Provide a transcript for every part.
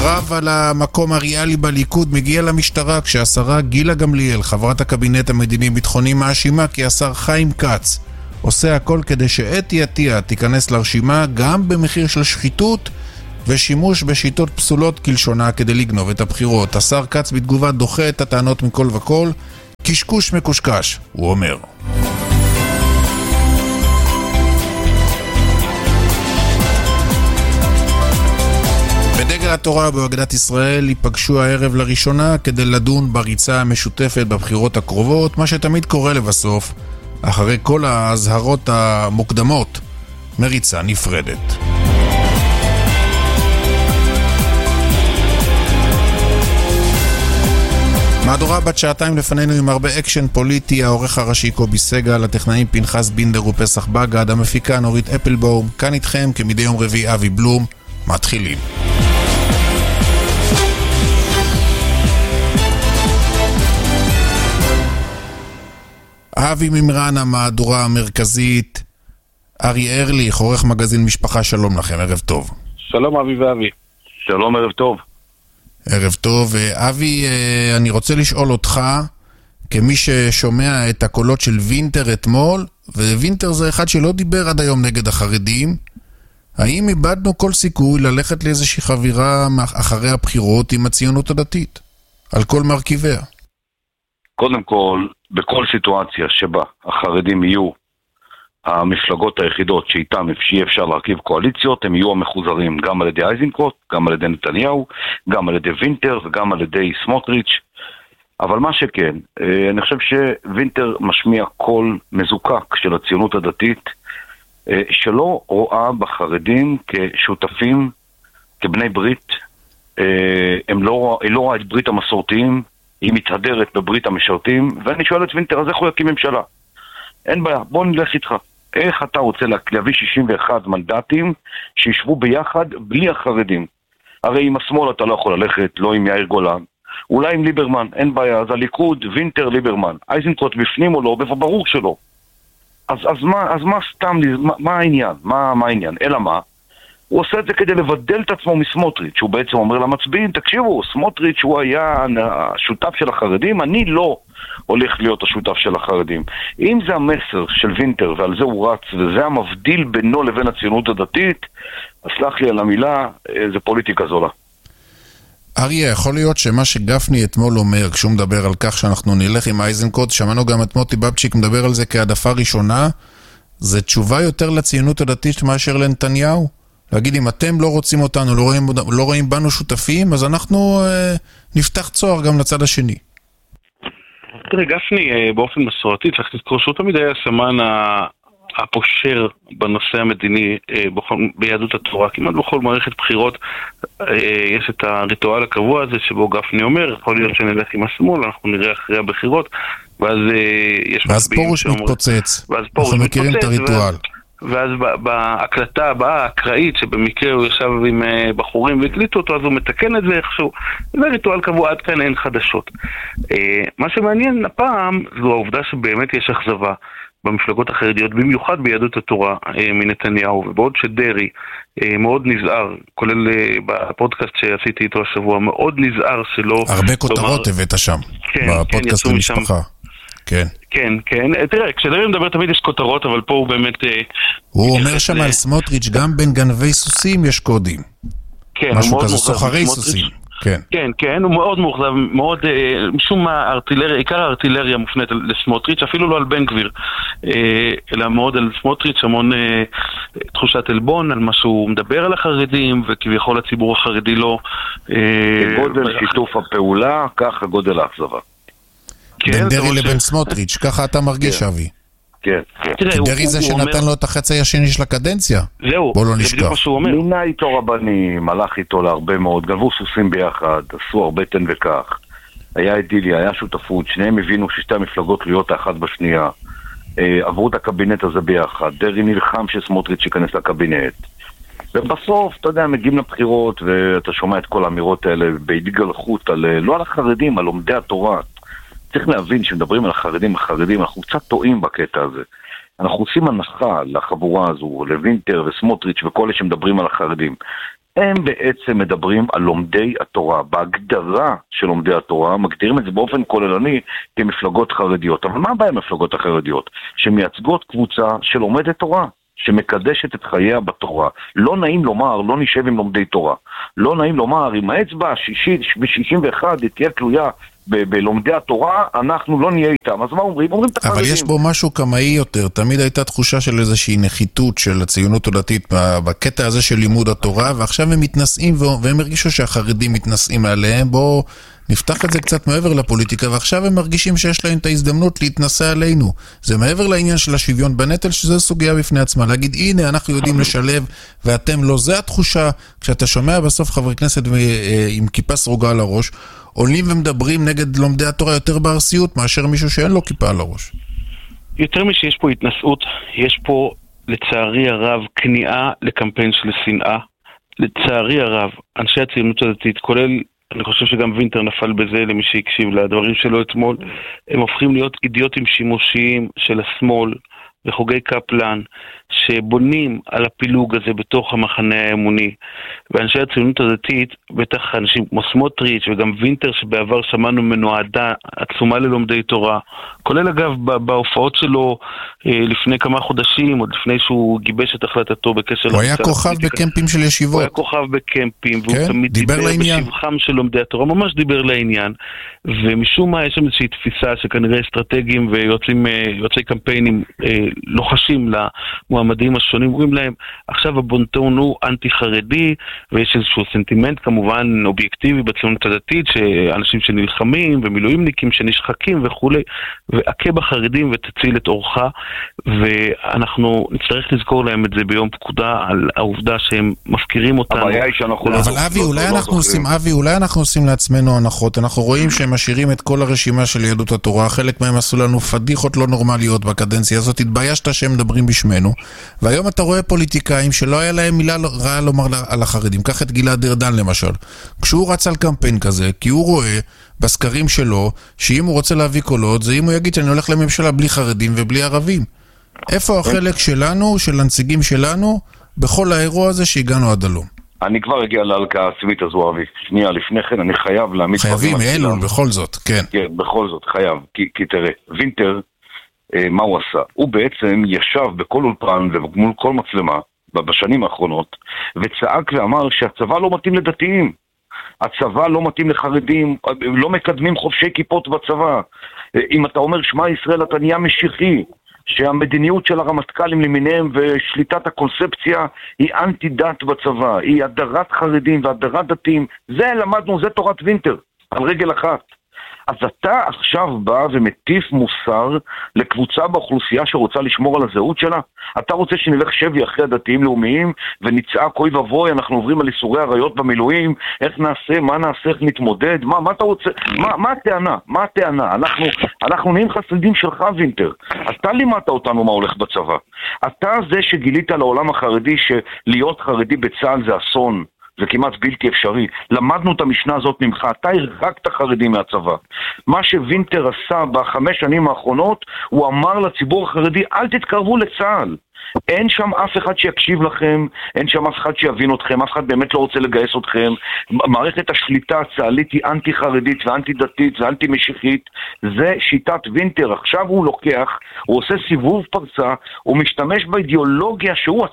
הקרב על המקום הריאלי בליכוד מגיע למשטרה כשהשרה גילה גמליאל, חברת הקבינט המדיני-ביטחוני, מאשימה כי השר חיים כץ עושה הכל כדי שאתי עטיה תיכנס לרשימה גם במחיר של שחיתות ושימוש בשיטות פסולות כלשונה כדי לגנוב את הבחירות. השר כץ בתגובה דוחה את הטענות מכל וכל, קשקוש מקושקש, הוא אומר. בדגל התורה באגודת ישראל ייפגשו הערב לראשונה כדי לדון בריצה המשותפת בבחירות הקרובות, מה שתמיד קורה לבסוף, אחרי כל ההזהרות המוקדמות, מריצה נפרדת. מהדורה בת שעתיים לפנינו עם הרבה אקשן פוליטי, העורך הראשי קובי סגל, הטכנאים פנחס בינדר ופסח בגד, המפיקה נורית אפלבאום, כאן איתכם כמדי יום רביעי אבי בלום, מתחילים. אבי ממרן, המהדורה המרכזית, ארי ארליך, עורך מגזין משפחה, שלום לכם, ערב טוב. שלום אבי ואבי. שלום, ערב טוב. ערב טוב. אבי, אני רוצה לשאול אותך, כמי ששומע את הקולות של וינטר אתמול, ווינטר זה אחד שלא דיבר עד היום נגד החרדים, האם איבדנו כל סיכוי ללכת לאיזושהי חבירה אחרי הבחירות עם הציונות הדתית, על כל מרכיביה? קודם כל, בכל סיטואציה שבה החרדים יהיו המפלגות היחידות שאיתם יהיה אפשר להרכיב קואליציות, הם יהיו המחוזרים גם על ידי אייזנקוט, גם על ידי נתניהו, גם על ידי וינטר וגם על ידי סמוטריץ'. אבל מה שכן, אני חושב שווינטר משמיע קול מזוקק של הציונות הדתית, שלא רואה בחרדים כשותפים, כבני ברית. היא לא רואה את ברית המסורתיים, היא מתהדרת בברית המשרתים, ואני שואל את וינטר, אז איך הוא יקים ממשלה? אין בעיה, בוא נלך איתך. איך אתה רוצה להביא 61 מנדטים שישבו ביחד בלי החרדים? הרי עם השמאל אתה לא יכול ללכת, לא עם יאיר גולן, אולי עם ליברמן, אין בעיה. אז הליכוד, וינטר, ליברמן, אייזנקוט בפנים או לא, ברור שלא. אז מה סתם, מה העניין? מה העניין? אלא מה? הוא עושה את זה כדי לבדל את עצמו מסמוטריץ', שהוא בעצם אומר למצביעים, תקשיבו, סמוטריץ' הוא היה השותף של החרדים, אני לא הולך להיות השותף של החרדים. אם זה המסר של וינטר ועל זה הוא רץ, וזה המבדיל בינו לבין הציונות הדתית, אז סלח לי על המילה, זה פוליטיקה זולה. אריה, יכול להיות שמה שגפני אתמול אומר, כשהוא מדבר על כך שאנחנו נלך עם אייזנקוט, שמענו גם את מוטי בבצ'יק מדבר על זה כעדפה ראשונה, זה תשובה יותר לציונות הדתית מאשר לנתניהו? להגיד, אם אתם לא רוצים אותנו, לא רואים בנו שותפים, אז אנחנו נפתח צוהר גם לצד השני. תראה, גפני באופן מסורתי, צריך לזכור שהוא תמיד היה סמן הפושר בנושא המדיני ביהדות התורה. כמעט בכל מערכת בחירות יש את הריטואל הקבוע הזה שבו גפני אומר, יכול להיות שנלך עם השמאל, אנחנו נראה אחרי הבחירות, ואז יש... ואז פורוש מתפוצץ, אנחנו מכירים את הריטואל. ואז בהקלטה הבאה, הקראית, שבמקרה הוא ישב עם בחורים והקליטו אותו, אז הוא מתקן את זה איכשהו. זה ריטואל קבוע, עד כאן אין חדשות. מה שמעניין הפעם, זו העובדה שבאמת יש אכזבה במפלגות החרדיות, במיוחד ביהדות התורה מנתניהו, ובעוד שדרי מאוד נזהר, כולל בפודקאסט שעשיתי איתו השבוע, מאוד נזהר שלא... הרבה כותרות הבאת שם, בפודקאסט למשפחה. כן. כן, כן. תראה, כשדרי מדבר תמיד יש כותרות, אבל פה הוא באמת... הוא אומר שם על סמוטריץ' גם בין גנבי סוסים יש קודים. כן, משהו כזה, סוחרי סוסים. כן. כן, כן, הוא מאוד מאוכזב, מאוד, משום מה, עיקר הארטילריה מופנית לסמוטריץ', אפילו לא על בן גביר, אלא מאוד על סמוטריץ', המון תחושת אלבון, על מה שהוא מדבר על החרדים, וכביכול הציבור החרדי לא... גודל שיתוף הפעולה, ככה גודל האכזבה. בין דרי לבין סמוטריץ', ככה אתה מרגיש, אבי. כן. דרי זה שנתן לו את החצי השני של הקדנציה. זהו, זה בדיוק מה שהוא אומר. מינה איתו רבנים, הלך איתו להרבה מאוד, גנבו סוסים ביחד, עשו הרבה תן וכך. היה אידילי, היה שותפות, שניהם הבינו ששתי המפלגות להיות האחת בשנייה. עברו את הקבינט הזה ביחד, דרי נלחם שסמוטריץ' ייכנס לקבינט. ובסוף, אתה יודע, מגיעים לבחירות, ואתה שומע את כל האמירות האלה בהתגלחות, לא על החרדים, על לומדי התורה. צריך להבין שמדברים על החרדים, אנחנו קצת טועים בקטע הזה. אנחנו עושים הנחה לחבורה הזו, לוינטר וסמוטריץ' וכל אלה שמדברים על החרדים. הם בעצם מדברים על לומדי התורה. בהגדרה של לומדי התורה, מגדירים את זה באופן כוללני כמפלגות חרדיות. אבל מה הבעיה עם מפלגות החרדיות? שמייצגות קבוצה של לומדת תורה, שמקדשת את חייה בתורה. לא נעים לומר, לא נשב עם לומדי תורה. לא נעים לומר, אם האצבע ב-61 תהיה תלויה בלומדי התורה, אנחנו לא נהיה איתם. אז מה אומרים? אומרים את החרדים. אבל יש בו משהו קמאי יותר. תמיד הייתה תחושה של איזושהי נחיתות של הציונות הדתית בקטע הזה של לימוד התורה, ועכשיו הם מתנסים, והם הרגישו שהחרדים מתנסים עליהם. בואו נפתח את זה קצת מעבר לפוליטיקה, ועכשיו הם מרגישים שיש להם את ההזדמנות להתנסה עלינו. זה מעבר לעניין של השוויון בנטל, שזו סוגיה בפני עצמה. להגיד, הנה, אנחנו יודעים לשלב, ואתם לא. זה התחושה, כשאתה שומע בסוף חברי כנסת עם כיפה סרוגה על הראש, עולים ומדברים נגד לומדי התורה יותר בארסיות, מאשר מישהו שאין לו כיפה על הראש. יותר משיש פה התנסות, יש פה, לצערי הרב, כניעה לקמפיין של שנאה. לצערי הרב, אנשי הציונות הדתית, כולל, אני חושב שגם וינטר נפל בזה למי שהקשיב לדברים שלו אתמול, הם הופכים להיות אידיוטים שימושיים של השמאל וחוגי קפלן, שבונים על הפילוג הזה בתוך המחנה האמוני. ואנשי הציונות הדתית, בטח אנשים כמו סמוטריץ' וגם וינטר, שבעבר שמענו ממנו אהדה עצומה ללומדי תורה, כולל אגב בהופעות שלו לפני כמה חודשים, עוד לפני שהוא גיבש את החלטתו בקשר... הוא היה כוכב בקמפים של ישיבות. הוא היה כוכב בקמפים, והוא כן, תמיד דיבר בשבחם של לומדי התורה, ממש דיבר לעניין. ומשום מה יש שם איזושהי תפיסה שכנראה אסטרטגיים ויוצאי קמפיינים לוחשים למועמדים השונים, אומרים להם, עכשיו הבונטון הוא אנטי-חרדי, ויש איזשהו סנטימנט כמובן אובייקטיבי בציונות הדתית, שאנשים שנלחמים ומילואימניקים שנשחקים וכו', ועקה בחרדים ותציל את אורך, ואנחנו נצטרך לזכור להם את זה ביום פקודה, על העובדה שהם מפקירים אותנו. הבעיה היא שאנחנו לא... אבל אולי אנחנו עושים לעצמנו הנחות. אנחנו רואים שהם משאירים את כל הרשימה של יהדות התורה, חלק מהם עשו לנו פדיחות לא נורמליות בקדנציה הזאת, התביישת שהם מדברים בשמנו, והיום אתה רואה פוליטיקאים שלא היה להם מילה רעה לומר על החרדים. קח את גלעד ארדן למשל, כשהוא רץ על קמפיין כזה, כי הוא רואה בסקרים שלו שאם הוא רוצה להביא קולות, זה אם הוא יגיד שאני הולך לממשלה בלי חרדים ובלי ערבים. איפה החלק שלנו, של הנציגים שלנו, בכל האירוע הזה שהגענו עד הלום? אני כבר אגיע להלקאה העצמית הזו, אבי. שנייה, לפני כן אני חייב להעמיד... חייבים, אלון, בכל זאת, כן. כן, בכל זאת, חייב. כי תראה, וינטר, מה הוא עשה? הוא בעצם ישב בכל אולפן ומול כל מצלמה, בשנים האחרונות, וצעק ואמר שהצבא לא מתאים לדתיים. הצבא לא מתאים לחרדים, לא מקדמים חובשי כיפות בצבא. אם אתה אומר שמע ישראל, אתה נהיה משיחי. שהמדיניות של הרמטכ"לים למיניהם ושליטת הקונספציה היא אנטי דת בצבא, היא הדרת חרדים והדרת דתיים. זה למדנו, זה תורת וינטר, על רגל אחת. אז אתה עכשיו בא ומטיף מוסר לקבוצה באוכלוסייה שרוצה לשמור על הזהות שלה? אתה רוצה שנלך שבי אחרי הדתיים לאומיים ונצעק אוי ובוי, אנחנו עוברים על איסורי עריות במילואים, איך נעשה, מה נעשה, איך נתמודד? מה אתה רוצה? מה הטענה? מה הטענה? אנחנו נהיים חסידים שלך, וינטר. אתה לימדת אותנו מה הולך בצבא. אתה זה שגילית לעולם החרדי שלהיות חרדי בצה"ל זה אסון. זה כמעט בלתי אפשרי. למדנו את המשנה הזאת ממך, אתה הרחקת חרדים מהצבא. מה שווינטר עשה ב5 שנים האחרונות, הוא אמר לציבור החרדי, אל תתקרבו לצה"ל. אין שם אף אחד שיקשיב לכם, אין שם אף אחד שיבין אתכם, אף אחד באמת לא רוצה לגייס אתכם. מערכת השליטה הצה"לית היא אנטי חרדית ואנטי דתית ואנטי משיחית. זה שיטת וינטר. עכשיו הוא לוקח, הוא עושה סיבוב פרצה, הוא משתמש באידיאולוגיה שהוא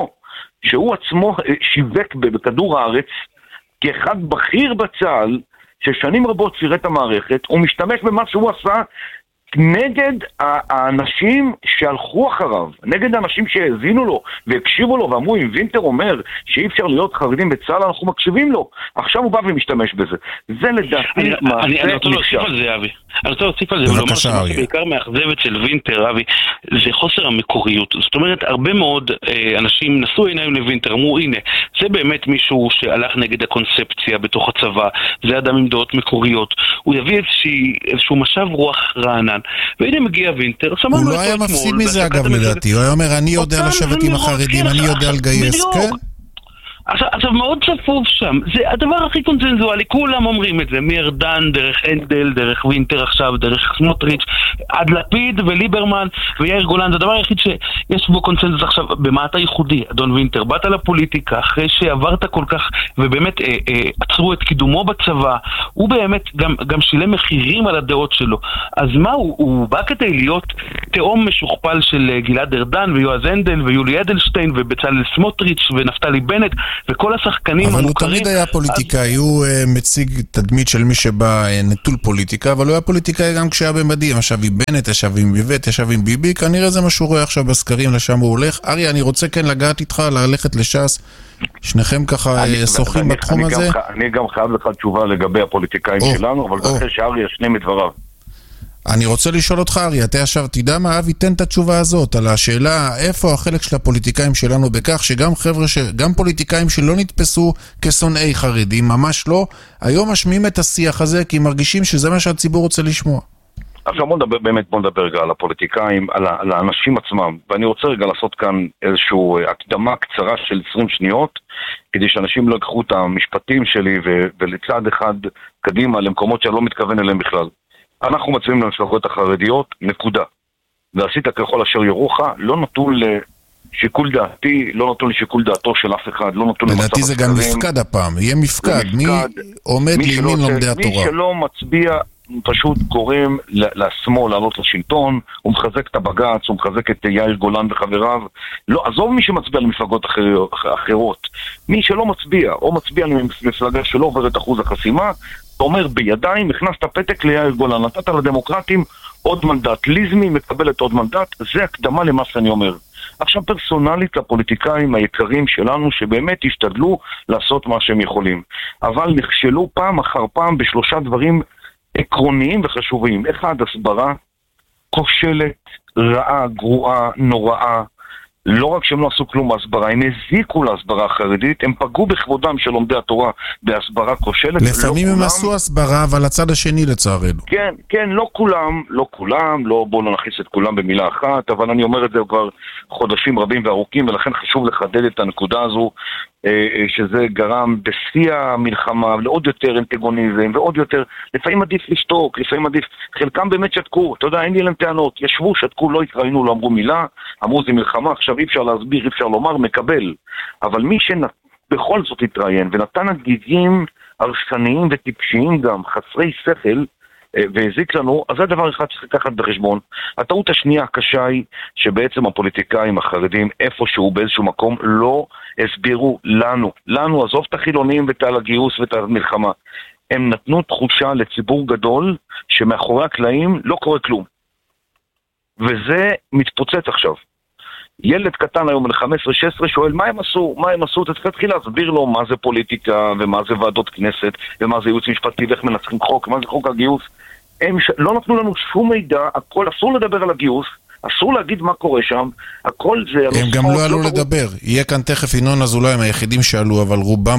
עצמו שיווק בכדור הארץ, כאחד בכיר בצה"ל, ששנים רבות צירת המערכת, הוא משתמש במה שהוא עשה נגד האנשים שהלכו אחריו, נגד האנשים שהאזינו לו והקשיבו לו ואמרו, אם וינטר אומר שאי אפשר להיות חרדים בצה"ל, אנחנו מקשיבים לו. עכשיו הוא בא ומשתמש בזה. זה לדעתי אני רוצה להוסיף על זה, אבי. אני רוצה להוסיף על זה, ולומר שבעיקר מאכזבת של וינטר, אבי, זה חוסר המקוריות. זאת אומרת, הרבה מאוד אנשים נשאו עיניים לוינטר, אמרו, הנה, זה באמת מישהו שהלך נגד הקונספציה בתוך הצבא, זה אדם עם דעות מקוריות, הוא יביא איזשהו משב רוח רענן, והנה מגיע וינטר. הוא לא היה מפסיד מזה אגב לדעתי, הוא היה אומר, אני יודע לשבת עם החרדים, אני יודע לגייס, כן? עכשיו מאוד צפוף שם, זה הדבר הכי קונצנזואלי, כולם אומרים את זה, מארדן, דרך אנדל, דרך וינטר עכשיו, דרך סמוטריץ', עד לפיד וליברמן ויאיר גולן, זה הדבר היחיד שיש בו קונצנזוס. עכשיו, במה אתה ייחודי, אדון וינטר? באת לפוליטיקה אחרי שעברת כל כך, ובאמת עצרו את קידומו בצבא, הוא באמת גם שילם מחירים על הדעות שלו, אז מה, הוא בא כדי להיות תאום משוכפל של גלעד ארדן ויועז אנדל ויולי אדלשטיין ובצלאל סמוטריץ' ונפתלי בנט וכל השחקנים המוכרים. אבל הוא תמיד היה פוליטיקאי, הוא מציג תדמית של מי שבא נטול פוליטיקה, אבל הוא היה פוליטיקאי גם כשהיה במדים, ישב עם בנט, ישב עם ביבט, ישב עם ביבי, כנראה זה מה שהוא רואה עכשיו בסקרים, לשם הוא הולך. אריה, אני רוצה כן לגעת איתך, ללכת לש"ס, שניכם ככה שוחים בתחום הזה. אני גם חייב לך תשובה לגבי הפוליטיקאים שלנו, אבל אחרי שאריה ישלים את דבריו. אני רוצה לשאול אותך, אריה, אתה ישר, תדע מה, אבי, תן את התשובה הזאת, על השאלה איפה החלק של הפוליטיקאים שלנו בכך, שגם חבר'ה, גם פוליטיקאים שלא נתפסו כשונאי חרדים, ממש לא, היום משמיעים את השיח הזה, כי מרגישים שזה מה שהציבור רוצה לשמוע. עכשיו בוא נדבר רגע על הפוליטיקאים, על האנשים עצמם, ואני רוצה רגע לעשות כאן איזושהי הקדמה קצרה של 20 שניות, כדי שאנשים לא יקחו את המשפטים שלי ולצד אחד קדימה למקומות שאני לא מתכוון אליהם בכלל. אנחנו מצביעים למפלגות החרדיות, נקודה. ועשית ככל אשר יורוך, לא נתון לשיקול דעתי, לא נתון לשיקול דעתו של אף אחד, לא נתון למצב לדעתי זה גם מפקד הפעם, יהיה מפקד, מי עומד לימין לומדי התורה? מי שלא מצביע, פשוט גורם לשמאל לעלות לשלטון, הוא מחזק את הבג"ץ, הוא מחזק את יאיר גולן וחבריו, לא, עזוב מי שמצביע למפלגות אחרות, מי שלא מצביע, או מצביע למפלגה שלא עוברת אחוז החסימה, אתה אומר בידיים, הכנסת פתק ליאיר גולן, נתת לדמוקרטים עוד מנדט, ליזמי מקבלת עוד מנדט, זה הקדמה למה שאני אומר. עכשיו פרסונלית לפוליטיקאים היקרים שלנו שבאמת השתדלו לעשות מה שהם יכולים, אבל נכשלו פעם אחר פעם בשלושה דברים עקרוניים וחשובים. אחד, הסברה כושלת, רעה, גרועה, נוראה. לא רק שהם לא עשו כלום בהסברה, הם הזיקו להסברה החרדית, הם פגעו בכבודם של לומדי התורה בהסברה כושלת. לפעמים הם עשו הסברה, אבל הצד השני לצערנו. כן, לא כולם, בואו לא נכניס את כולם במילה אחת, אבל אני אומר את זה כבר חודשים רבים וארוכים, ולכן חשוב לחדד את הנקודה הזו, שזה גרם בשיא המלחמה לעוד יותר אנטגוניזם ועוד יותר, לפעמים עדיף לשתוק, לפעמים עדיף, חלקם באמת שתקו, אתה יודע, אין לי להם טענות, ישבו, שתקו, לא התראינו, לא אמרו מילה, אמרו זה מלחמה, עכשיו אי אפשר להסביר, אי אפשר לומר, מקבל. אבל מי שבכל זאת התראיין ונתן הגיגים הרסניים וטיפשיים גם, חסרי שכל, והזיק לנו, אז זה דבר אחד צריך לקחת בחשבון. הטעות השנייה הקשה היא שבעצם הפוליטיקאים החרדים איפשהו באיזשהו מקום לא הסבירו לנו, עזוב את החילונים ואת הגיוס ואת המלחמה. הם נתנו תחושה לציבור גדול שמאחורי הקלעים לא קורה כלום. וזה מתפוצץ עכשיו. ילד קטן היום ל-15-16 שואל מה הם עשו, אתה צריך להתחיל להסביר לו מה זה פוליטיקה ומה זה ועדות כנסת ומה זה ייעוץ משפטי ואיך מנצחים חוק, מה זה חוק הגיוס. הם לא נתנו לנו שום מידע, הכל אסור לדבר על הגיוס, אסור להגיד מה קורה שם, הכל זה... הם גם לא עלו לדבר, יהיה כאן תכף ינון אזולאי, הם היחידים שעלו, אבל רובם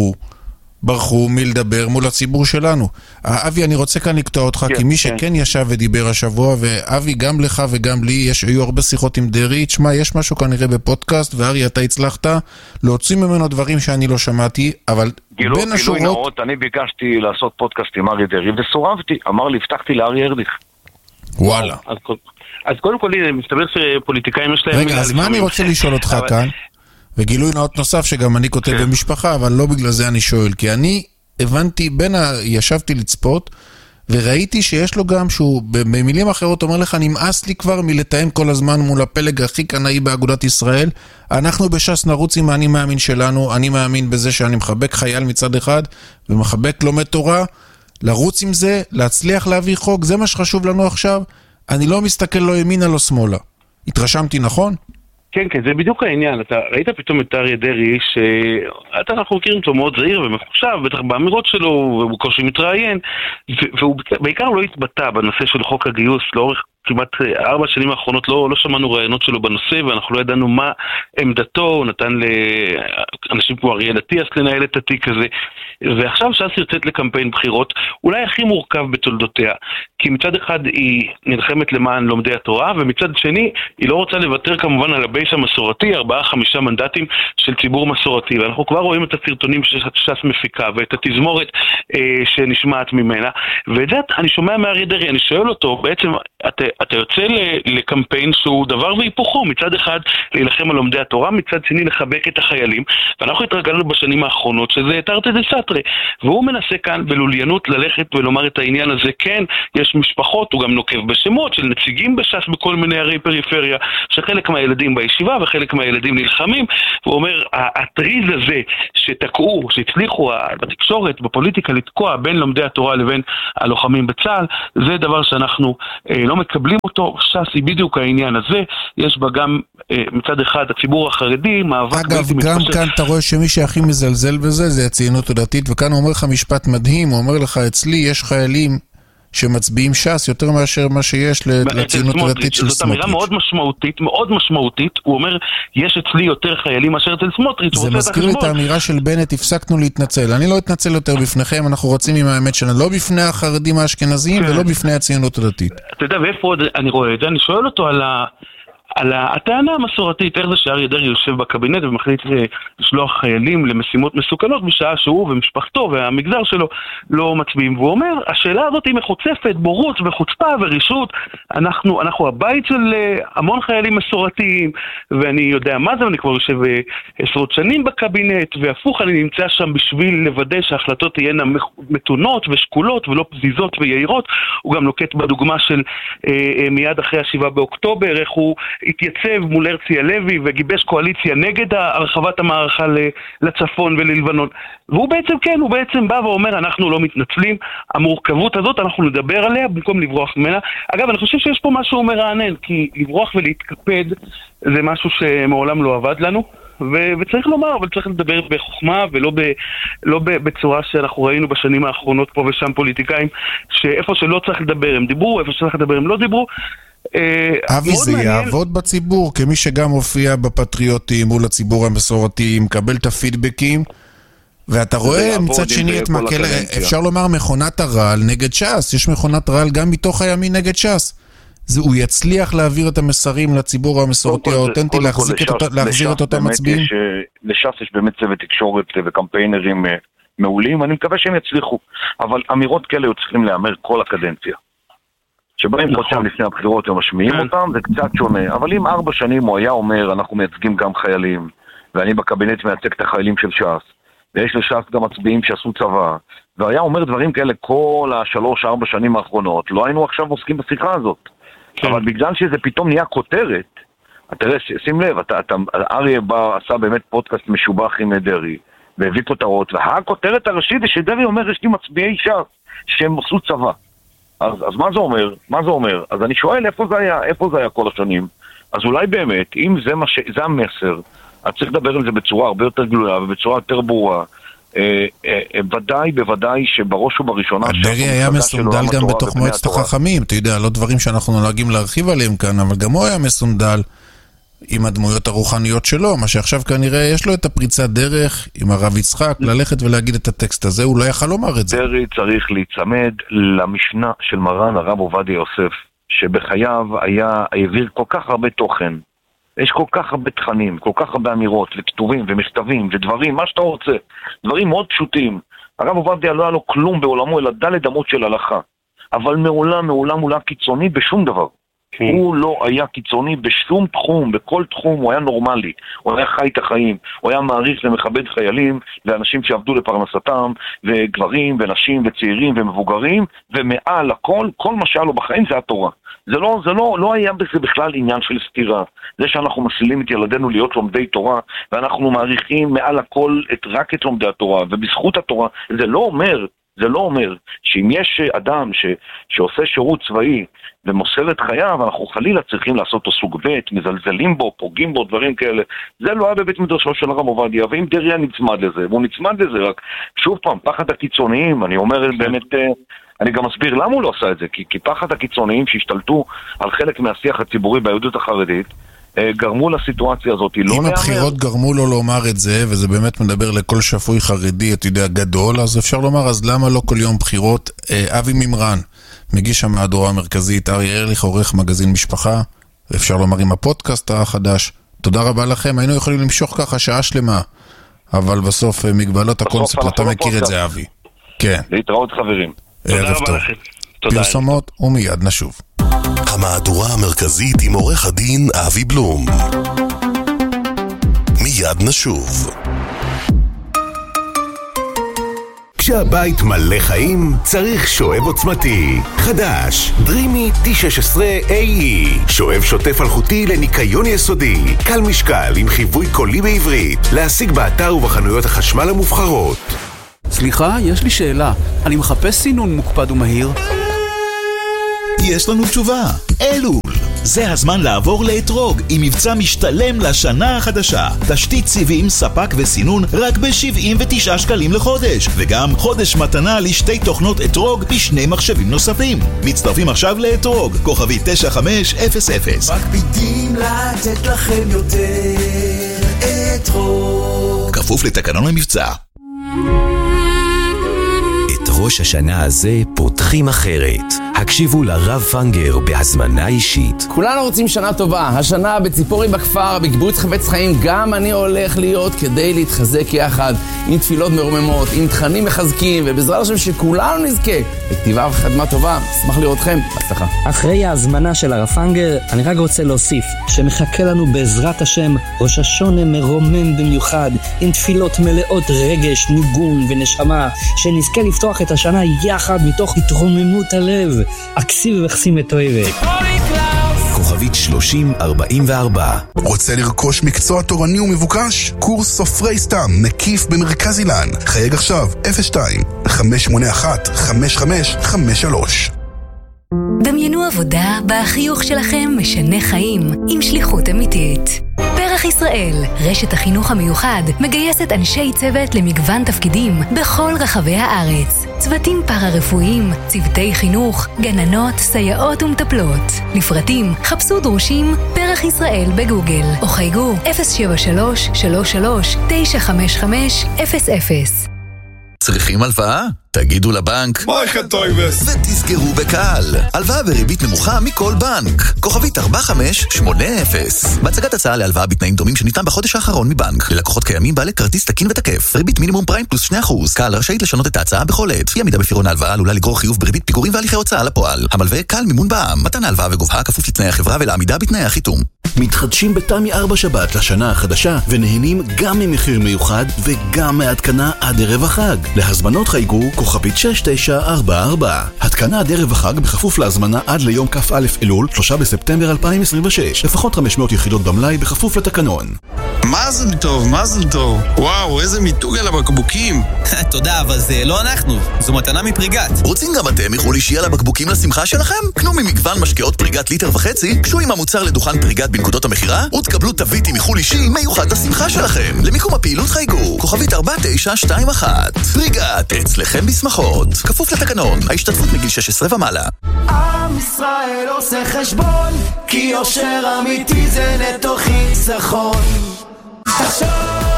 ברחו מלדבר מול הציבור שלנו. אבי, אני רוצה כאן לקטוע אותך, כי מי שכן ישב ודיבר השבוע, ואבי, גם לך וגם לי, היו הרבה שיחות עם דרי, תשמע, יש משהו כנראה בפודקאסט, וארי, אתה הצלחת להוציא ממנו דברים שאני לא שמעתי, אבל בין השורות... גילוי נאות, אני ביקשתי לעשות פודקאסט עם אריה דרי, וסורבתי, אמר לי, הבטחתי לאריה ארליך. וואלה. אז קודם כל, מסתבר שפוליטיקאים יש להם... רגע, אז מה אני רוצה לשאול אותך כאן? וגילוי נאות נוסף שגם אני כותב במשפחה, אבל לא בגלל זה אני שואל, כי אני הבנתי, ישבתי לצפות, וראיתי שיש לו גם שהוא, במילים אחרות אומר לך, נמאס לי כבר מלתאם כל הזמן מול הפלג הכי קנאי באגודת ישראל, אנחנו בש"ס נרוץ עם האני מאמין שלנו, אני מאמין בזה שאני מחבק חייל מצד אחד, ומחבק לומד תורה, לרוץ עם זה, להצליח להביא חוק, זה מה שחשוב לנו עכשיו, אני לא מסתכל לא ימינה לא שמאלה. התרשמתי נכון? כן, זה בדיוק העניין. אתה ראית פתאום את אריה דרי, שאנחנו מכירים אותו מאוד זהיר ומחושב, בטח באמירות שלו, והוא בקושי מתראיין, והוא בעיקר לא התבטא בנושא של חוק הגיוס לאורך כמעט 4 שנים האחרונות לא שמענו רעיונות שלו בנושא, ואנחנו לא ידענו מה עמדתו, הוא נתן לאנשים כמו אריאל אטיאס לנהל את התיק הזה, ועכשיו ש"ס יוצאת לקמפיין בחירות, אולי הכי מורכב בתולדותיה, כי מצד אחד היא נלחמת למען לומדי התורה, ומצד שני היא לא רוצה לוותר כמובן על הבייס המסורתי, 4-5 מנדטים של ציבור מסורתי, ואנחנו כבר רואים את הסרטונים שש"ס מפיקה, ואת התזמורת שנשמעת ממנה, ואת זה אני שומע מאריה דרעי, אני שואל אותו, בעצם אתה יוצא לקמפיין שהוא דבר והיפוכו, מצד אחד להילחם על לומדי התורה, מצד שני לחבק את החיילים, ואנחנו התרגלנו בשנים האחרונות שזה תרתי דסתרי, והוא מנסה כאן בלוליינות ללכת ולומר את העניין הזה, כן, יש משפחות, הוא גם נוקב בשמות של נציגים בש"ס בכל מיני ערי פריפריה, שחלק מהילדים בישיבה וחלק מהילדים נלחמים, והוא אומר, הטריז הזה שתקעו, שהצליחו בתקשורת, בפוליטיקה לתקוע בין לומדי התורה לבין הלוחמים בצה"ל, זה דבר שאנחנו לא מקבלים אותו, ש"ס היא בדיוק העניין הזה, יש בה גם מצד אחד הציבור החרדי, מאבק אגב, גם כאן אתה רואה שמי שהכי מזלזל בזה, זה הציונות הדתית, וכאן הוא אומר לך משפט מדהים, הוא אומר לך, אצלי יש חיילים שמצביעים ש"ס יותר מאשר מה שיש לציונות הדתית של סמוטריץ'. זאת אמירה מאוד משמעותית, מאוד משמעותית, הוא אומר, יש אצלי יותר חיילים מאשר אצל סמוטריץ'. זה מזכיר את האמירה של בנט, הפסקנו להתנצל. אני לא אתנצל יותר בפניכם, אנחנו רוצים עם האמת שלנו, לא בפני החרדים האשכנזיים ולא בפני הציונות הדתית. אתה יודע, ואיפה עוד אני רואה את זה? אני שואל אותו על הטענה המסורתית, איך זה שאריה דרעי יושב בקבינט ומחליט לשלוח חיילים למשימות מסוכנות בשעה שהוא ומשפחתו והמגזר שלו לא מצביעים. והוא אומר, השאלה הזאת היא מחוצפת, בורות וחוצפה ורישות. אנחנו הבית של המון חיילים מסורתיים, ואני יודע מה זה, אני כבר יושב 10 שנים בקבינט, והפוך אני נמצא שם בשביל לוודא שההחלטות תהיינה מתונות ושקולות ולא פזיזות ויעירות. הוא גם נוקט בדוגמה של מיד אחרי 7 באוקטובר, איך הוא התייצב מול הרצי הלוי וגיבש קואליציה נגד הרחבת המערכה לצפון וללבנון. והוא בעצם כן, הוא בעצם בא ואומר, אנחנו לא מתנצלים, המורכבות הזאת אנחנו נדבר עליה במקום לברוח ממנה. אגב, אני חושב שיש פה משהו מרענן, כי לברוח ולהתקפד זה משהו שמעולם לא עבד לנו, וצריך לומר, אבל צריך לדבר בחוכמה ולא בצורה שאנחנו ראינו בשנים האחרונות פה ושם פוליטיקאים, שאיפה שלא צריך לדבר הם דיברו, איפה שצריך לדבר הם לא דיברו. אבי, זה יעבוד בציבור, כמי שגם הופיע בפטריוטים מול הציבור המסורתי, מקבל את הפידבקים, ואתה רואה מצד שני את מקל, אפשר לומר מכונת הרעל נגד ש"ס, יש מכונת רעל גם מתוך הימין נגד ש"ס. הוא יצליח להעביר את המסרים לציבור המסורתי האותנטי, להחזיר את אותם מצביעים? לש"ס יש באמת צוות תקשורת וקמפיינרים מעולים, אני מקווה שהם יצליחו, אבל אמירות כאלה צריכים להיאמר כל הקדנציה. שבאים חודשיים לפני הבחירות ומשמיעים אותם, זה קצת שונה. אבל אם 4 שנים הוא היה אומר, אנחנו מייצגים גם חיילים, ואני בקבינט מייצג את החיילים של ש"ס, ויש לש"ס גם מצביעים שעשו צבא, והיה אומר דברים כאלה כל 3-4 שנים האחרונות, לא היינו עכשיו עוסקים בשיחה הזאת. אבל בגלל שזה פתאום נהיה כותרת, תראה, שים לב, אריה עשה באמת פודקאסט משובח עם דרעי, והביא כותרות, והכותרת הראשית זה שדרעי אומר, יש לי מצביעי ש"ס, שהם עשו צבא. אז מה זה אומר? מה זה אומר? אז אני שואל איפה זה היה כל השנים? אז אולי באמת, אם זה המסר, אז צריך לדבר עם זה בצורה הרבה יותר גלויה ובצורה יותר ברורה. בוודאי שבראש ובראשונה דרעי היה מסונדל גם בתוך מועצת החכמים, אתה יודע, לא דברים שאנחנו נוהגים להרחיב עליהם כאן, אבל גם הוא היה מסונדל עם הדמויות הרוחניות שלו, מה שעכשיו כנראה יש לו את הפריצת דרך עם הרב יצחק, ללכת ולהגיד את הטקסט הזה, הוא לא יכל לומר את זה. דרעי צריך להיצמד למשנה של מרן הרב עובדיה יוסף, שבחייו העביר כל כך הרבה תוכן, יש כל כך הרבה תכנים, כל כך הרבה אמירות וכתובים ומכתבים ודברים, מה שאתה רוצה, דברים מאוד פשוטים. הרב עובדיה לא היה לו כלום בעולמו, אלא דלת אמות של הלכה, אבל מעולם הוא לא היה קיצוני בשום דבר. הוא לא היה קיצוני בשום תחום, בכל תחום הוא היה נורמלי, הוא היה חי את החיים, הוא היה מעריך ומכבד חיילים ואנשים שעבדו לפרנסתם, וגברים ונשים וצעירים ומבוגרים, ומעל הכל, כל מה שהיה לו בחיים זה התורה. זה לא היה בזה בכלל עניין של סתירה. זה שאנחנו מסלילים את ילדינו להיות לומדי תורה, ואנחנו מעריכים מעל הכל רק את לומדי התורה, ובזכות התורה, זה לא אומר זה לא אומר שאם יש אדם שעושה שירות צבאי ומוסר את חייו, אנחנו חלילה צריכים לעשות אותו סוג ב', מזלזלים בו, פוגעים בו, דברים כאלה. זה לא היה בבית מדרשו של הרב עובדיה, ואם דריה נצמד לזה, והוא נצמד לזה, רק שוב פעם, פחד הקיצוניים, אני אומר באמת, אני גם מסביר למה הוא לא עשה את זה, כי פחד הקיצוניים שהשתלטו על חלק מהשיח הציבורי ביהדות החרדית, גרמו לסיטואציה הזאת. אם הבחירות גרמו לו לומר את זה, וזה באמת מדבר לכל שפוי חרדי, אתה יודע, גדול, אז אפשר לומר, אז למה לא כל יום בחירות? אבי ממרן, מגיש המהדורה המרכזית, אריה ארליך, עורך מגזין משפחה, ואפשר לומר עם הפודקאסט החדש. תודה רבה לכם, היינו יכולים למשוך ככה שעה שלמה, אבל בסוף מגבלות הקונספט, אתה מכיר את זה, אבי. כן. להתראות חברים. ערב טוב. פרסומות ומיד נשוב. המהדורה המרכזית עם עורך הדין אבי בלום. מיד נשוב. כשהבית מלא חיים, צריך שואב עוצמתי. חדש, דרימי T16AE. שואב שוטף אלחוטי לניקיון יסודי. קל משקל עם חיווי קולי בעברית. להשיג באתר ובחנויות החשמל המובחרות. סליחה, יש לי שאלה. אני מחפש סינון מוקפד ומהיר. יש לנו תשובה. אלול. זה הזמן לעבור לאתרוג עם מבצע משתלם לשנה החדשה. תשתית סיבים, ספק וסינון רק ב-79 שקלים לחודש. וגם חודש מתנה לשתי תוכנות אתרוג בשני מחשבים נוספים. מצטרפים עכשיו לאתרוג, כוכבי 9500. מקפידים לתת לכם יותר אתרוג. כפוף לתקנון המבצע. ראש השנה הזה פותחים אחרת. הקשיבו לרב פנגר בהזמנה אישית. כולנו רוצים שנה טובה. השנה בציפורי בכפר, בקיבוץ חפץ חיים, גם אני הולך להיות כדי להתחזק יחד, עם תפילות מרוממות, עם תכנים מחזקים, ובעזרת השם שכולנו נזכה לכתיבה וחתימה טובה. אשמח לראותכם. בהצלחה. אחרי ההזמנה של הרב פנגר, אני רק רוצה להוסיף שמחכה לנו בעזרת השם ראש השונה מרומם במיוחד, עם תפילות מלאות רגש, ניגון ונשמה, שנזכה לפתוח את השנה יחד מתוך התרוממות הלב. אקסיב וחסים את אוהבת. כוכבית 3044. רוצה לרכוש מקצוע תורני ומבוקש? קורס סופרי סתם מקיף במרכז אילן. חייג עכשיו 02-581-5553. דמיינו עבודה בה החיוך שלכם משנה חיים עם שליחות אמיתית. פרח ישראל, רשת החינוך המיוחד, מגייסת אנשי צוות למגוון תפקידים בכל רחבי הארץ. צוותים פארה-רפואיים, צוותי חינוך, גננות, סייעות ומטפלות. לפרטים, חפשו דרושים פרח ישראל בגוגל, או חייגו 073-33-955-00. צריכים הלוואה? תגידו לבנק מויכה טויבס ותסגרו בקל. הלוואה בריבית נמוכה מכל בנק. כוכבית 4580. בהצגת הצעה להלוואה בתנאים דומים שניתן בחודש האחרון מבנק ללקוחות קיימים בעלי כרטיס תקין ותקף. ריבית מינימום פריים פלוס 2%. קל רשאית לשנות את ההצעה בכל עת. אי עמידה בפירעון ההלוואה עלולה לגרור חיוב בריבית פיגורים והליכי הוצאה לפועל. המלווה קל מימון בע"מ. מתן ההלוואה וגובהה כפוף לתנאי החברה ולעמידה בתנאי החיתום. מתחדשים בתמי 4 שבת לשנה החדשה ונהנים גם ממחיר מיוחד וגם מהתקנה עד ערב החג. להזמנות חייגו כוכבית 6944. התקנה עד ערב החג בכפוף להזמנה עד ליום כ"א אלול 3 בספטמבר 2026. לפחות 500 יחידות במלאי בכפוף לתקנון. מזל טוב, מזל טוב. וואו, איזה מיתוג על הבקבוקים. תודה, אבל זה לא אנחנו. זו מתנה מפריגת. רוצים גם אתם מחול אישי על הבקבוקים לשמחה שלכם? קנו ממגוון משקאות פריגת ליטר וחצי, קשו עם המוצר לדוכן פריגת בנקודות המחירה, ותקבלו תווית עם מחול אישי מיוחד לשמחה שלכם. למיקום הפעילות חייגו, כוכבית 4921. פריגת, אצלכם בשמחות. כפוף לתקנון, ההשתתפות מגיל 16 ומעלה. עם ישראל עושה חשבון, כי יושר אמיתי זה נטו חיסכון. תחשוב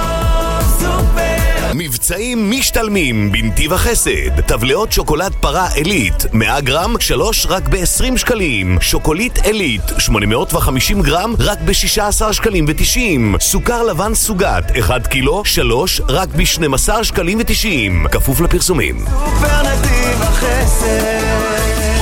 סופר. מבצעים משתלמים בנתיב החסד. טבלאות שוקולד פרה אלית 100 גרם 3 רק ב-20 שקלים. שוקולית אלית 850 גרם רק ב-16 שקלים ו-90. סוכר לבן סוגת 1 קילו 3 רק ב-12 שקלים ו-90. כפוף לפרסומים. סופר נתיב החסד.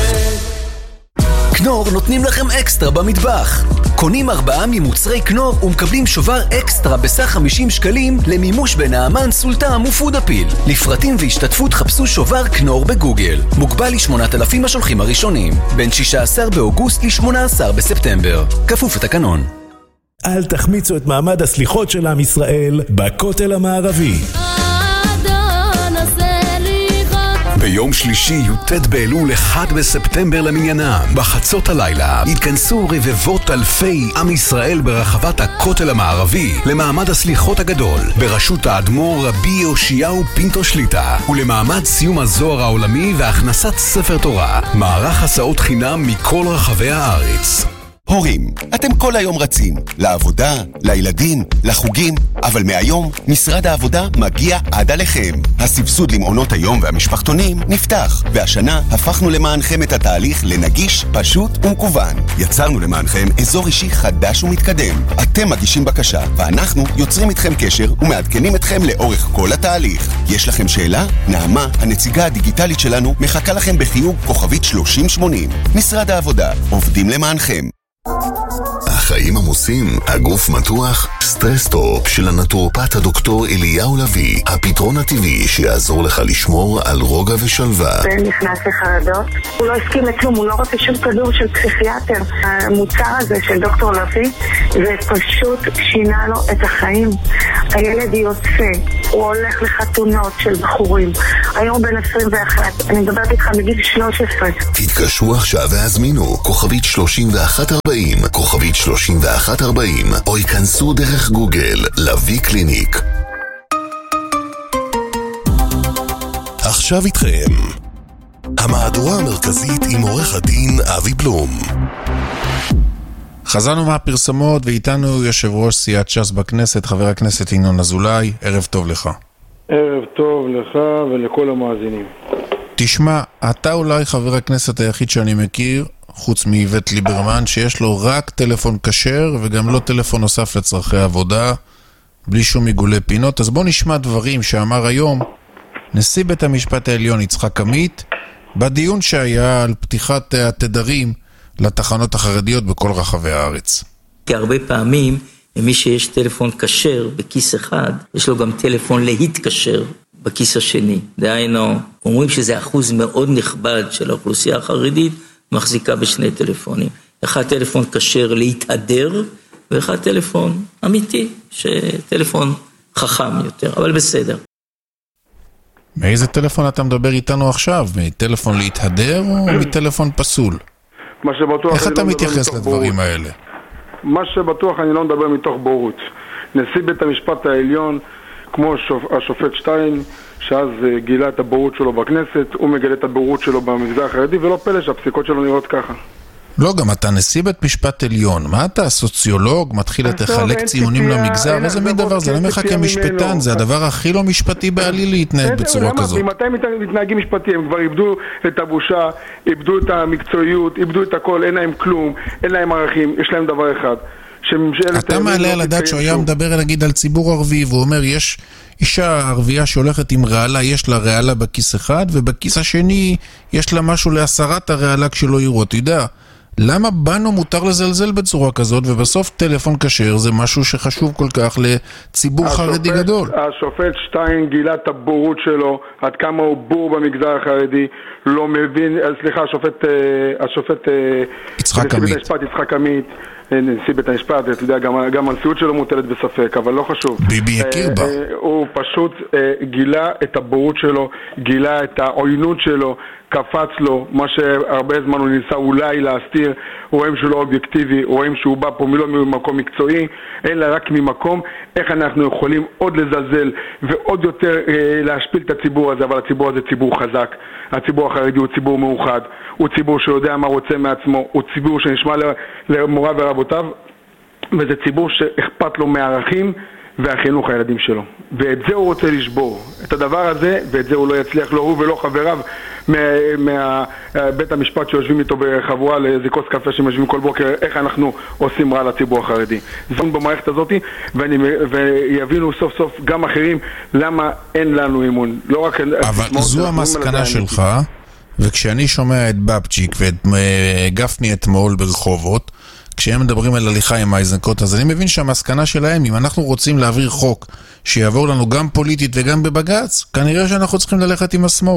כנור נותנים לכם אקסטרה במטבח. קונים 4 ממוצרי כנור ומקבלים שובר אקסטרה בסך 50 שקלים למימוש בנעמן, סולטם ופודפיל. לפרטים והשתתפות חפשו שובר כנור בגוגל. מוגבל ל8,000 השולחים הראשונים. בין 16 באוגוסט ל18 בספטמבר. כפוף לתקנון. אל תחמיצו את מעמד הסליחות של עם ישראל בכותל המערבי. ביום ביום שלישי י"ט באלול 1 בספטמבר למניינם. בחצות הלילה התכנסו רבבות אלפי עם ישראל ברחבת הכותל המערבי למעמד הסליחות הגדול בראשות האדמו"ר רבי יאשיהו פינטו שליטה, ולמעמד סיום הזוהר העולמי והכנסת ספר תורה. מערך הסעות חינם מכל רחבי הארץ. הורים, אתם כל היום רצים, לעבודה, לילדים, לחוגים, אבל מהיום משרד העבודה מגיע עד עליכם. הסבסוד למעונות היום והמשפחתונים נפתח, והשנה הפכנו למענכם את התהליך לנגיש, פשוט ומקוון. יצרנו למענכם אזור אישי חדש ומתקדם. אתם מגישים בקשה, ואנחנו יוצרים איתכם קשר ומעדכנים אתכם לאורך כל התהליך. יש לכם שאלה? נעמה, הנציגה הדיגיטלית שלנו, מחכה לכם בחיוג כוכבית 3080. משרד העבודה, עובדים למענכם. החיים עמוסים, הגוף מתוח, סטרס-טופ של הנטורופט הדוקטור אליהו לוי, הפתרון הטבעי שיעזור לך לשמור על רוגע ושלווה. זה נכנס לחרדות, הוא לא הסכים לכלום, הוא לא רוצה שום כדור של פסיכיאטר. המוצר הזה של דוקטור לוי, זה פשוט שינה לו את החיים. הילד יוצא, הוא הולך לחתונות של בחורים. היום בן 21, אני מדברת איתך מגיל 13. תתקשרו עכשיו והזמינו, כוכבית 3140, כוכבית 3140, או ייכנסו דרך גוגל, לוי קליניק. עכשיו איתכם המהדורה המרכזית עם עורך הדין אבי בלום. חזרנו מהפרסמות ואיתנו יושב ראש סיעת ש"ס בכנסת, חבר הכנסת ינון אזולאי. ערב טוב לך. ערב טוב לך ולכל המאזינים. תשמע, אתה אולי חבר הכנסת היחיד שאני מכיר, חוץ מאיווט ליברמן, שיש לו רק טלפון כשר וגם לא טלפון נוסף לצרכי עבודה, בלי שום עיגולי פינות. אז בוא נשמע דברים שאמר היום נשיא בית המשפט העליון יצחק עמית בדיון שהיה על פתיחת התדרים לתחנות החרדיות בכל רחבי הארץ. כי הרבה פעמים מי שיש טלפון כשר בכיס אחד, יש לו גם טלפון להתקשר בכיס השני. דהיינו, אומרים שזה אחוז מאוד נכבד של האוכלוסייה החרדית מחזיקה בשני טלפונים. אחד טלפון כשר להתהדר, ואחד טלפון אמיתי, שטלפון חכם יותר, אבל בסדר. מאיזה טלפון אתה מדבר איתנו עכשיו? מטלפון להתהדר או מטלפון פסול? מה שבטוח איך אתה מתייחס לדברים האלה? מה שבטוח אני לא מדבר מתוך בורות. נשיא בית המשפט העליון, כמו השופט שטיין, שאז גילה את הבורות שלו בכנסת, הוא מגלה את הבורות שלו במגזר החרדי, ולא פלא שהפסיקות שלו נראות ככה. לא, גם אתה נשיא בית משפט עליון. מה אתה, סוציולוג, מתחיל לחלק ציונים למגזר? איזה מין דבר? זה לא מחכה משפטן, זה הדבר הכי לא משפטי בעליל להתנהג בצורה כזאת. ממתי מתנהגים משפטי? הם כבר איבדו את הבושה, איבדו את המקצועיות, איבדו את הכל, אין להם כלום, אין להם ערכים, יש להם דבר אחד. אתה מעלה על הדעת שהוא היה מדבר נגיד על ציבור ערבי, והוא אומר יש אישה ערבייה שהולכת עם רעלה, יש לה רעלה בכיס אחד, ובכיס השני יש לה משהו להסרת הרעלה כשלא יראו. אתה יודע, למה בנו מותר לזלזל בצורה כזאת, ובסוף טלפון כשר זה משהו שחשוב כל כך לציבור חרדי גדול? השופט שטיין גילה את הבורות שלו, עד כמה הוא בור במגזר החרדי, לא מבין, סליחה, השופט יצחק עמית. יצחק עמית, נשיא בית המשפט, אתה יודע, גם הנשיאות שלו מוטלת בספק, אבל לא חשוב. ביבי יכיר בה. הוא פשוט גילה את הבורות שלו, גילה את העוינות שלו, קפץ לו, מה שהרבה זמן הוא ניסה אולי להסתיר. רואים שהוא לא אובייקטיבי, רואים שהוא בא פה לא ממקום מקצועי, אלא רק ממקום איך אנחנו יכולים עוד לזלזל ועוד יותר להשפיל את הציבור הזה. אבל הציבור הזה ציבור חזק, הציבור החרדי הוא ציבור מאוחד, הוא ציבור שיודע מה רוצה מעצמו, הוא ציבור שנשמע למורה ורבותיו, וזה ציבור שאכפת לו מערכים והחינוך הילדים שלו, ואת זה הוא רוצה לשבור, את הדבר הזה, ואת זה הוא לא יצליח, לא הוא ולא חבריו מבית המשפט שיושבים איתו בחבורה לאיזה כוס קפה שמשווים כל בוקר איך אנחנו עושים רע לציבור החרדי. זון במערכת הזאת, ויבינו סוף סוף גם אחרים למה אין לנו אימון, לא רק... אבל זו המסקנה שלך, וכשאני שומע את בבצ'יק ואת גפני אתמול ברחובות, כשהם מדברים על הליכה עם האיזנקות, אז אני מבין שהמסקנה שלהם, אם אנחנו רוצים להעביר חוק שיעבור לנו גם פוליטית וגם בבגץ, כנראה שאנחנו צריכים ללכת עם השמאל.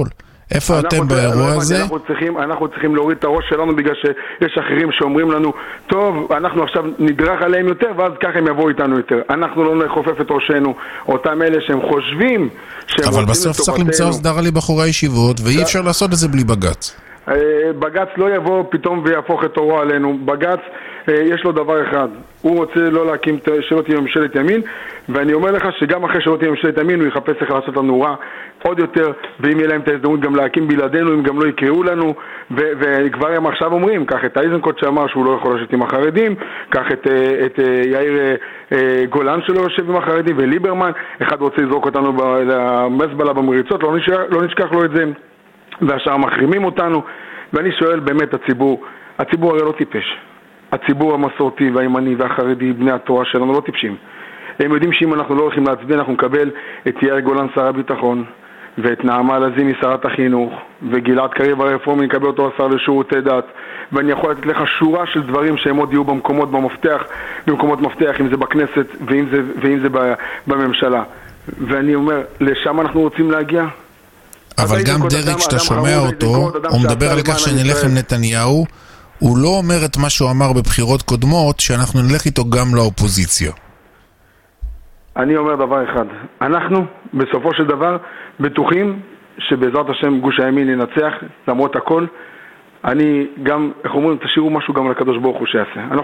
איפה אתם באירוע הזה? אנחנו צריכים להוריד את הראש שלנו בגלל שיש אחרים שאומרים לנו, טוב, אנחנו עכשיו נדרך עליהם יותר ואז ככה הם יבואו איתנו יותר. אנחנו לא נחופף את ראשנו, אותם אלה שהם חושבים שהם אבל בסוף צריך למצוא הסדרה לבחורי הישיבות, ואי אפשר לעשות את זה בלי בג"ץ. בג"ץ לא יבוא פתאום ויהפוך את אורו עלינו. בג"ץ יש לו דבר אחד, הוא רוצה לא להקים, שלא תהיה ממשלת ימין, ואני אומר לך שגם אחרי שלא תהיה ממשלת ימין הוא יחפש איך לעשות לנו רע עוד יותר, ואם יהיה להם את ההזדמנות גם להקים בלעדינו, הם גם לא יקראו לנו, וכבר הם עכשיו אומרים, קח את איזנקוט שאמר שהוא לא יכול לשבת עם החרדים, קח את יאיר גולן שלא יושב עם החרדים, וליברמן, אחד רוצה לזרוק אותנו למזבלה במריצות, לא נשכח לו את זה, והשאר מחרימים אותנו, ואני שואל באמת הציבור הרי לא טיפש. הציבור המסורתי והימני והחרדי, בני התורה שלנו לא טיפשים. הם יודעים שאם אנחנו לא הולכים להצביע, אנחנו נקבל את יאיר גולן שר הביטחון, ואת נעמה לזימי שרת החינוך, וגלעד קריב הרפורמי נקבל אותו השר לשירותי דת, ואני יכול לתת לך שורה של דברים שהם עוד יהיו במקומות מפתח, אם זה בכנסת ואם זה בממשלה. ואני אומר, לשם אנחנו רוצים להגיע? אבל גם דרק שאתה שומע אותו, הוא מדבר על כך שנלך עם נתניהו, הוא לא אומר את מה שהוא אמר בבחירות קודמות, שאנחנו נלך איתו גם לאופוזיציה. אני אומר דבר אחד, אנחנו בסופו של דבר בטוחים שבעזרת השם גוש הימין ינצח למרות הכל. אני גם, איך אומרים, תשאירו משהו גם לקדוש ברוך הוא שיעשה.